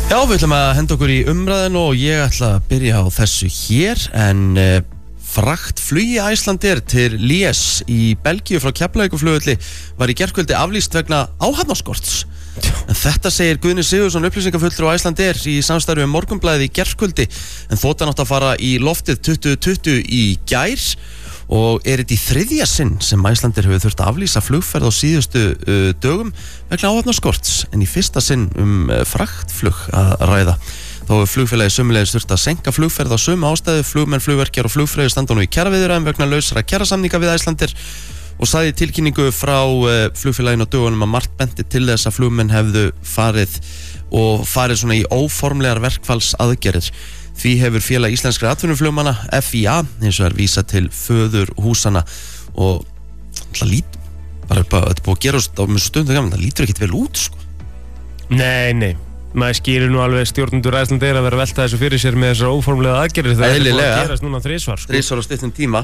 Já, við ætlum að henda okkur í umræðinu og ég ætla að byrja á þessu hér en fraktflugi Icelandair til Liège í Belgíu frá Keflavíkurflugvelli var í gærkvöldi aflýst vegna áhafnarskorts. En þetta segir Guðni Sigurðsson, upplýsingafulltrúi Icelandair í samstarfi með Morgunblaðið í gærkvöldi en þotan átti að fara í loftið 2020 í gær og þetta í þriðja sinn sem Icelandair hefur þurft að aflýsa flugferð á síðustu dögum vegna áhafnarskorts en í fyrsta sinn fraktflug að ræða. Þá hefur flugfélagið sömuleiðis þurft að seinka flugferð á sömu ástæðu, flugmenn, flugverkjar og flugfreyjur standa nú í kjaraviðræðum vegna lausra kjarasamninga við Icelandair og sagði tilkynningu frá flugfélaginu á dögunum að margt benti til þess að flugmenn hefðu farið svona í óformlegar verkfallsaðgerðir. Því hefur félag íslenskra atvinnuflugmanna, FIA, eins og vísa til föðurhúsana og þetta er búið að gera á mjög stundu gaman, það lítur ekkert vel út, sko. Nei, maður skilur nú alveg stjórnendur Icelandair að vera að velta þessu fyrir sér með þessar óformlega aðgerðir það er búið að gerast núna þrisvar, sko. Þrisvar á stuttum tíma.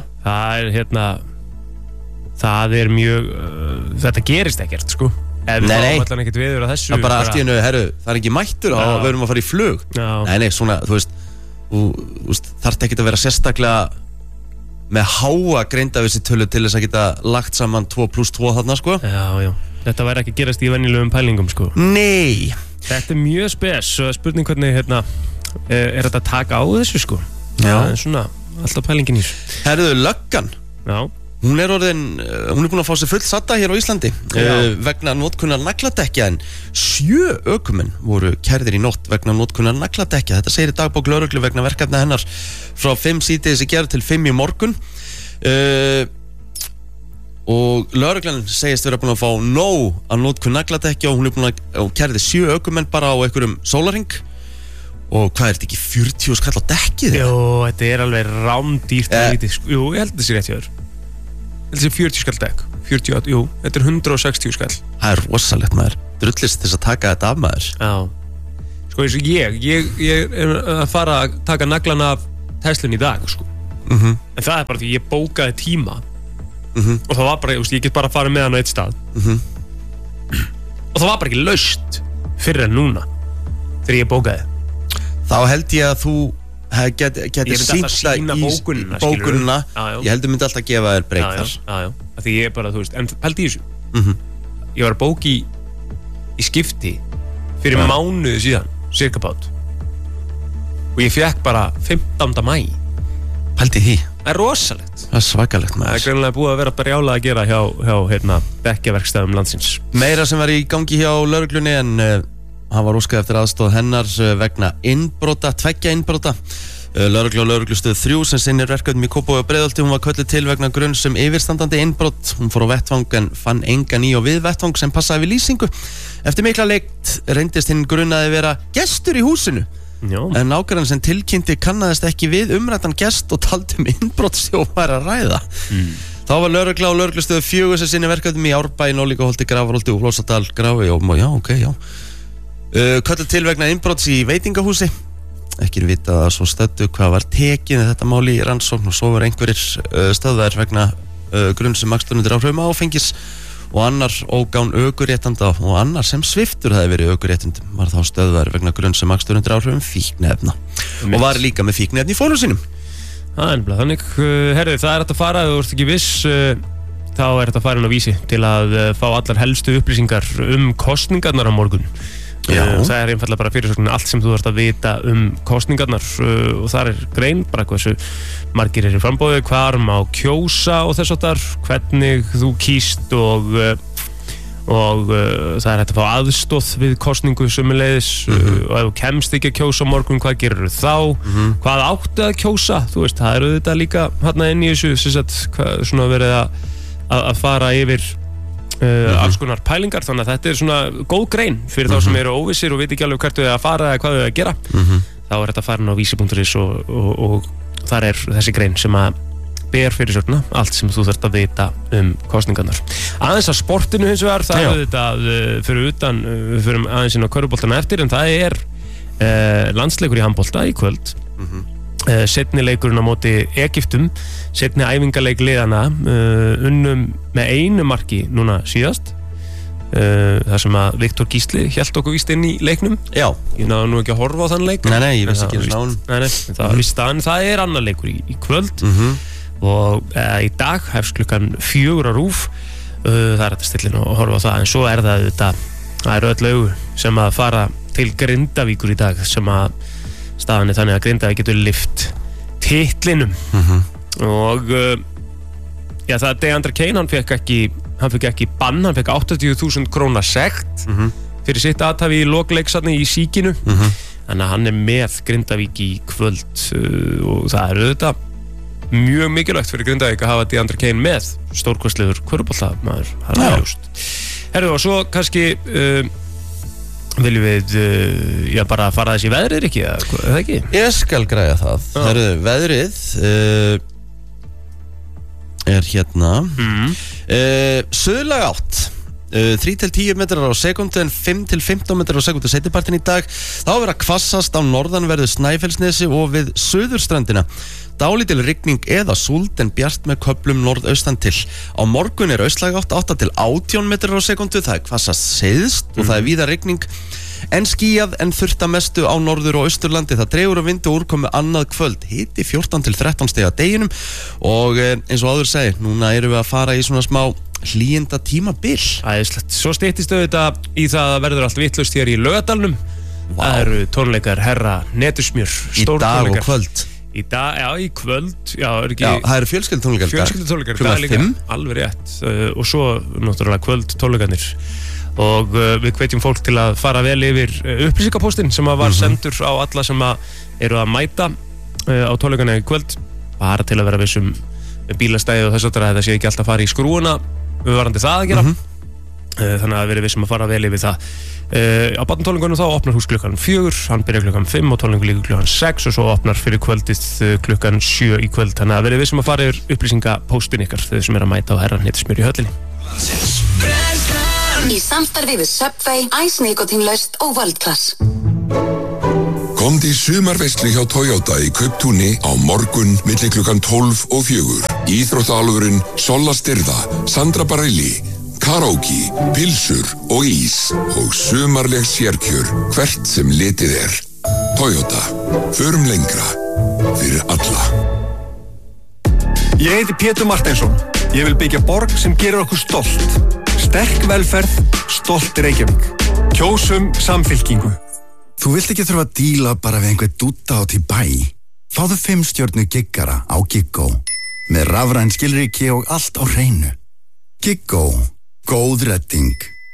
Það er mjög, þetta gerist ekkert, sko. Nei. Það er bara allt í einu, það er ekki mættur og við erum að fara í flug. Nei, svona, þú veist, þarf ekki að vera sérstaklega með háa greindavísitölu til þess að geta lagt saman 2 + 2 þarna, sko. Já. Þetta væri ekki gerast í venjulegum pælingum, sko. Nei. Þetta er mjög spes og spurning hvernig, er þetta að taka á þessu, sko. Já. Það er svona, alltaf pælingin í þessu. Löggan. Já. Hún er búin að fá sér fullsatta hér á Íslandi vegna notkunar nagladekkja en 7 ökumenn voru kærðir í nótt vegna notkunar nagladekkja. Þetta segir í dagbók lögreglu vegna verkefna hennar frá 5 síðdegis í gær til 5 í morgun og lögreglan segist vera búin að fá nóg að notkun nagladekkja og hún er búin að kærði 7 ökumenn bara á einhverjum sólarhring og hvað er þetta ekki 40 skall á dekkið? Jú, þetta er alveg rándýrt Jú, ég held þetta sé rétt hjá þér. Þetta er 40 skall dekk, 48, jú, þetta er 160 skall. Það er rosalegt, maður. Drullist þess að taka þetta af, maður. Já. Sko, eins og ég er að fara að taka naglan af Teslun í dag, sko. En það er bara því ég bókaði tíma og það var bara, ég get bara að fara með hann á eitt stað. Og það var bara ekki laust fyrir en núna þegar ég bókaði. Þá held ég að þú geti sýnt það í bókunina ég heldur myndi alltaf að gefa þér breyk þar já, því ég er bara, þú veist, en pældi í þessu ég var að bóki í skipti fyrir mánuði síðan, cirka bát og ég fekk bara 15. maí pældi því, það er rosalegt það er svakalegt maður það er greinilega búið að vera brjálað að gera hjá bekkjaverkstæðum landsins meira sem var í gangi hjá lögreglunni en hann var óskað eftir aðstoð hennar vegna innbrota, 2 innbrota. Lögregla og lögreglustöð 3 sem sinnir verkefnum í Kópavogi og Breiðholti, hún var kölluð til vegna grunns yfirstandandi innbrot. Hún fór á vettvang en fann engan í og við vettvang sem passaði við lýsingu. Eftir mikla leit reyndist hinn grunnaði vera gestur í húsinu. Já. En nágrann sem tilkynnti kannaðist ekki við umræddan gest og taldi innbrotsþjófar að ræða. Þá var lögregla og lögreglustöð 4 sem sinnir verkefnum í Árbæ, Nólíkaholti, Grafarholti og Hlósadal, Grái og kölluð til vegna innbrots í veitingahúsi ekki vitað að svo stöddu hvað var tekin þetta máli í rannsókn og svo var einhverjir stöðvaðir vegna grunns akstur undir áhrifum áfengis og annar ógán ökuréttanda og annar sem sviptur hefði verið ökuréttundum var þá stöðvaðir vegna grunns akstur undir áhrifum fíkniefna og var líka með fíkniefni í fólum sínum. Þannig, herði, það er hægt að fara ef þú ert ekki viss þá er þetta að fara inn á Vísi til að fá allar helstu upplýsingar kosningarnar á morgun. Það er einfallega bara fyrirsögnin allt sem þú þarft að vita kosningarnar og það er grein bara hversu margir eru frambóði, hvar má kjósa og þess áttar, hvernig þú kýst og það er hægt að fá aðstoð við kosningu sömuleiðis og ef þú kemst ekki að kjósa á morgun, hvað gerir þá hvað áttu að kjósa, þú veist, það eru þetta líka hérna inn í þessu svona verið að fara yfir alls konar pælingar, þannig að þetta er svona góð grein fyrir þá sem eru óvissir og veit ekki alveg hvert þau að fara eða hvað þau að gera þá er þetta farin á vísi.is og þar er þessi grein sem að ber fyrir sörna allt sem þú þarft að vita kosningarnar. Aðeins að sportinu hins vegar, það er þetta fyrir utan, við förum aðeins inn á körfuboltana eftir en það er landsleikur í handbolta í kvöld seinni leikurinn á móti Egyptum, seinni æfingaleik liðana unnum með 1 marki núna síðast þar sem að Viktor Gísli hélt okkur víst inn í leiknum. Já. Ég náði nú ekki að horfa á þann leik. Nei, ég vissi ekki eins og án. Nei, það var víst staðan. Það annar leikur í kvöld og í dag hefst klukkan 4 á RÚV. Það hægt að stilla inn og horfa á það, en svo það eru öll augu sem að fara til Grindavíkur í dag, sem að staðan þannig að Grindavík getur lyft titlinum og það er Deandre Kane, hann fekk ekki bann, hann fekk 80.000 króna sekt fyrir sitt athæfi í lokleiksarni í Síkinu, þannig að hann með Grindavík í kvöld og það auðvitað mjög mikilvægt fyrir Grindavík að hafa Deandre Kane með, stórkostlegur körfuboltamaður, það ljóst. Herðu, og svo kannski viljum við bara fara þessi veðrið, ekki, eða ekki? Ég skal græja það. Herðu, veðrið hérna suðlæg átt 3-10 metrar á sekundu en 5-15 metrar á sekundu seinnipartinn í dag. Þá verða hvassast á norðanverðu Snæfellsnesi og við suðurströndina. Dálítil rigning eða súld en bjart með köflum norðaustan til. Á morgun austlæg átt 8-18 metrar á sekundu. Það hvassast syðst og það víða rigning en skýjað en þurrt að mestu á norður- og austurlandi. Það dregur að vindu og úrkomu annað kvöld. Hiti 14-13 stig að deginum og eins og áður segi, núna erum við að fara í svona smá hlýinda tímabil. Æðislegt. Svo styttist auðvitað í það að verður allt vitlaust hér í Laugardalnum. Það eru tónleikar herra Netusmjör, í dag og kvöld. Í dag, já, í kvöld. Já, það eru fjölskyldutónleikar. Fjölskyldutónleikar, klukkan 5. Alveg rétt. Og svo náttúrulega kvöldtónleikarnir. Og við hvetjum fólk til að fara vel yfir upplýsingapóstinn sem var sendur á alla sem eru að mæta á tónleikarna í kvöld, bara til að vera vissum bílastæði og þess að þetta sé ekki alltaf að fara í skrúuna við varandi það að gera. Þannig að verið vissum að fara vel yfir það. Á barnatónleikunum þá opnar hús klukkan 4, hann byrjar klukkan 5 og tónleikur líka klukkan 6 og svo opnar fyrir kvöldið klukkan 7 í kvöld. Þannig að verið vissum að fara yfir upplýsingapóstinn ykkar, þau sem eru að mæta á herra Netusmjör í höllinni. Í samstarfi við Subway, Ice Nikotínlaust og World Class. Komdu í sumarveislu hjá Toyota í Kauptúni á morgun milli klukkan 12 og 4. Íþróttaalvörun Solla Styrða, Sandra Bareilly, karaoke, pilsur og ís og sumarleg sérkjör hvert sem litið er. Toyota, förum lengra fyrir alla. Ég heiti Pétur Marteinsson. Ég vil byggja borg sem gerir okkur stolt. Sterk velferð, stolt Reykjavík. Kjósum Samfylkingu. Þú vilt ekki þurfa að díla bara við einhver dúta át í bæ. Fáðu 5 stjörnu giggara á Giggó. Með rafræn skilríki og allt á hreinu. Giggó. Góð redding.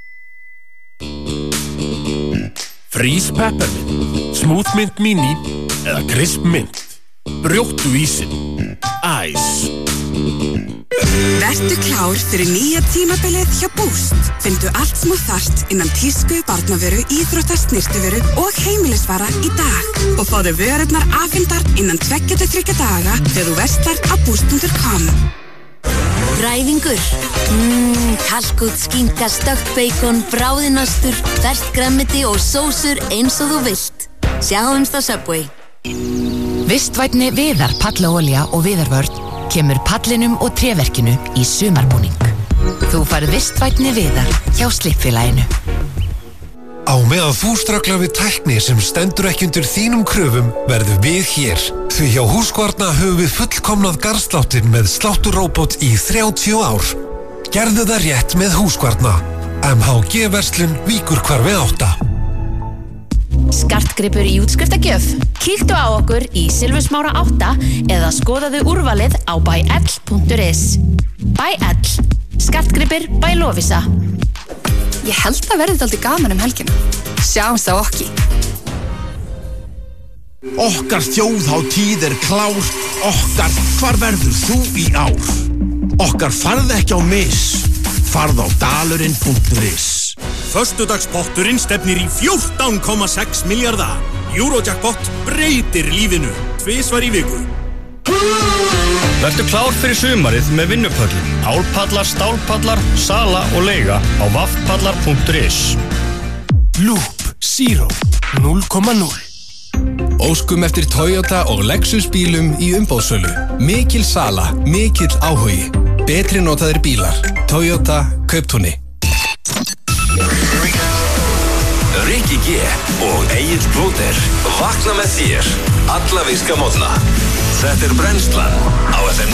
Frís peppermint, smoothmint mini eða crisp mint. Brjóttu ísinn. Æs. Vertu klár fyrir nýja tímabilið hjá Boost. Fyndu allt sem þú þarft innan tísku, barnavöru, íþrótta, snyrtivöru og heimilisvara í dag. Og fáðu vörurnar afhentar innan 2-3 daga þegar þú verslar á boost.com. Ræfingur. Kalkút, skinka, stökkt beikon, bráðinastur, ferskt grænmeti og sósur eins og þú vilt. Sjáumst á Subway. Vistvænni Viðar pallaolía og viðarvörn kemur pallinum og tréverkinu í sumarbúning. Þú færð vistvænni Viðar hjá Slippfélaginu. Á meðan þú strögglar við tækni sem stendur ekki undir þínum kröfum verður við hér. Því hjá Húskvarna höfum við fullkomnað garðsláttin með slátturróbot í 30 ár. Gerðu það rétt með Húskvarna. MHG-verslun Víkurhvarfi 8. Skartgripur í útskriftargjöf. Kíktu á okkur í Silfursmára 8 eða skoðaðu úrvalið á byl.is. Byl. Skartgripur by Lovisa. Ég held að verði dálítið gaman helgina. Sjáumst á okki. Okkar þjóðhátíð klár. Okkar, hvar verður þú í ár? Okkar farð ekki á mis. Farð á dalurinn.is. Föstudagspotturinn stefnir í 14,6 milljarða. Eurojackpot breytir lífinu. 2 svar í viku. Vertu klár fyrir sumarið með vinnupöllin. Álpallar, stálpallar, sala og leiga á vaffpallar.is. Loop Zero 0,0. Óskum eftir Toyota og Lexus bílum í umboðssölu. Mikil sala, mikill áhugi. Betri notaðir bílar. Toyota Kauptúni. G og Egill Plóter vakna með þér alla virka morgna. Þetta Brennslan á FM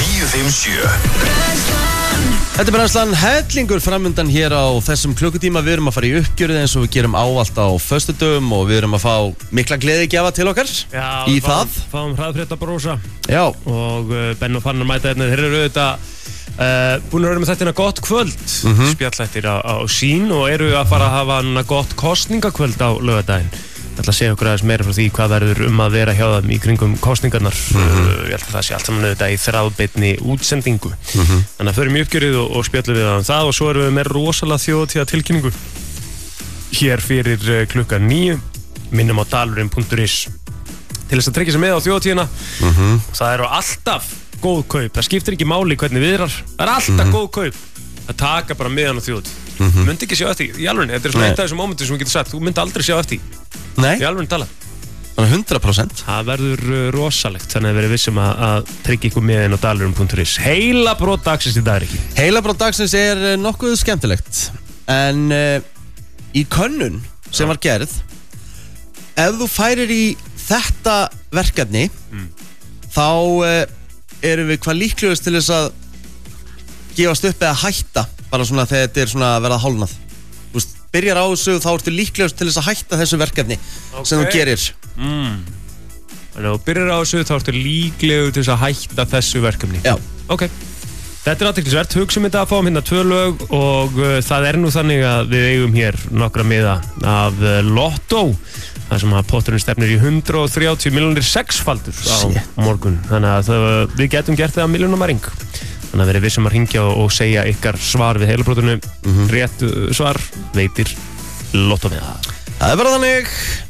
957. Þetta Brennslan, hellingur framundan hér á þessum klukkutíma. Við erum að fara í uppgjörið eins og við gerum ávallt á föstudögum og við erum að fá mikla gleðigjafa til okkar. Já, í það. Fáum hraðfréttabrósa. Já. Og Benn og Fannar mæta hérna. Þeir eru auðvitað búin að vera með þetta gott kvöld. Spjallættir á sín og eru að fara að hafa hana gott kosningakvöld á laugardaginn. Ég ætla að segja okkur aðeins meira frá því hvað verður að vera hjá þeim í kringum kosningarnar. Ég held að það sé allt saman auðvitað í þráðbeinni útsendingu. Þannig að förum í uppgjörið og spjallum við það og svo erum við með rosalega þjóðhátíða tilkynningu hér fyrir klukkan 9. Minnum á dalurinn.is til þess að tryggja sig með á þjóðhátíðina. Það eru alltaf góð kaup. Það skiptir ekki máli hvernig viðrar. Það er alltaf góð kaup að taka bara meðan á þjóðhátíð. Þú myndi ekki sjá eftir í alveg. Þetta er svona eitt af þessum mómentum sem við getum sagt. Þú myndi aldrei sjá eftir Nei. Í alveg tala. 100%. Það verður rosalegt. Þannig að verið vissum að tryggja ykkur með inn á dalurinn.is. Heilabrót dagsins í dag, ekki? Heilabrót dagsins nokkuð skemmtilegt. En í könnun sem var gerð, ef þú færir í þetta verkefni, þá erum við hvað líklegust til þess að gefast upp eða hætta. Bara svona þegar þetta svona að verða hálfnað. Þú veist, byrjar á þessu þá ertu líklegust til þess að hætta þessu verkefni sem þú gerir. Þannig að þú byrjar á þessu þá ertu líklegur til þess að hætta þessu verkefni. Já. Ok. Þetta athyglisvert. Hugsum þetta að fáum hérna 2 lög og það nú þannig að við eigum hér nokkra miða af Lotto. Það sem að potturinn stefnir í 130 milljónir 6-faldur á morgun. Þannig að við getum gert það að milljónamæring. Þannig að verið vissum að ringja og segja ykkar svar við heilabrótinu. Rétt svar veitir Lotto með það. Það bara þannig.